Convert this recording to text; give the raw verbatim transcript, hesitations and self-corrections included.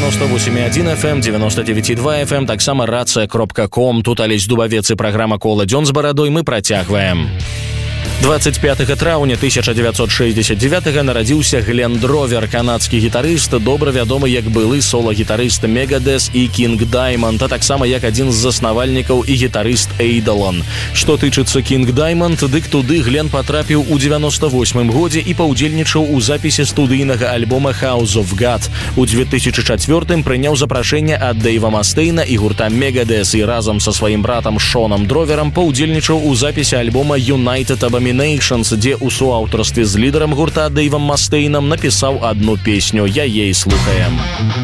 девяносто восемь и один эф эм, девяносто девять и два эф эм, таксама рация кропка ком. Тут Алесь Дубавец і праграма «Кола дзён з барадой» мы працягваем. двадцать пятого траўня тысяча девятьсот шестьдесят девятого нарадзіўся Глен Дровер, канадскі гітарыст, добра вядомы як былы сола-гітарыст Megadeth і King Diamond, а таксама як адзін з заснавальнікаў і гітарыст Eidolon. Што тычыцца King Diamond, дык туды Глен патрапіў у девяносто восьмым годзе і паўдзельнічаў у запісе студыйнага альбома House of God. У две тысячи четвёртым прыняў запрашэнне ад Дэйва Мастейна і гурта Megadeth і разам са сваім братам Шонам Дроверам паўдзельнічаў у запісе альбома United Abominations, дзе ў суаўтарстве з лідарам гурта Дэйвам Мастейнам напісаў адну песню. Яе і слухаем.